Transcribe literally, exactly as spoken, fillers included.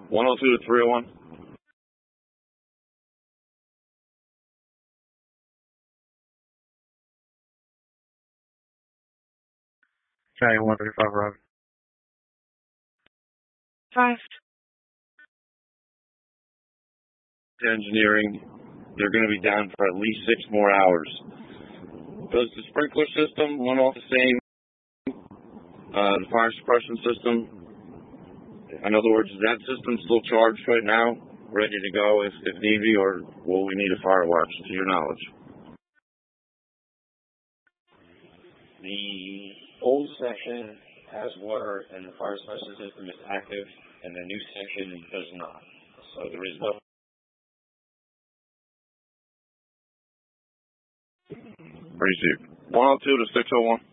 one oh two to three oh one. County one thirty-five, Rob. Five. Engineering, they're going to be down for at least six more hours. Does the sprinkler system run off the same, uh, the fire suppression system? In other words, is that system still charged right now, ready to go if, if need be, or will we need a fire watch, to your knowledge? The old section has water and the fire suppression system is active, and the new section does not. So there is no. Received. one oh two to six oh one.